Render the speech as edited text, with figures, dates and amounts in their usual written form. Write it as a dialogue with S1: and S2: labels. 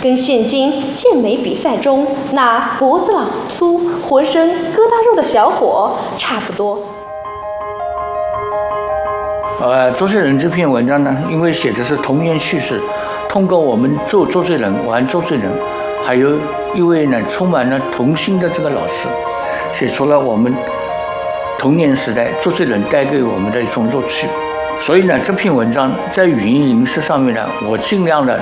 S1: 跟现今健美比赛中那脖子老粗、浑身疙瘩肉的小伙差不多。
S2: 周罪人这篇文章呢，因为写的是童年趣事，通过我们做周罪人、玩周罪人，还有一位呢充满了童心的这个老师，写出了我们童年时代周罪人带给我们的一种乐趣。所以呢，这篇文章在语音形式上面呢，我尽量的